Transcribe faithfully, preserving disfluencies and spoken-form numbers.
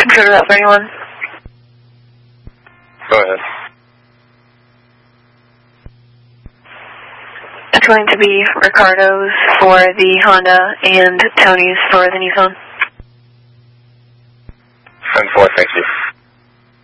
Intruder Route thirty-one. Go ahead. It's going to be Ricardo's for the Honda and Tony's for the Nissan. ten four, thank you.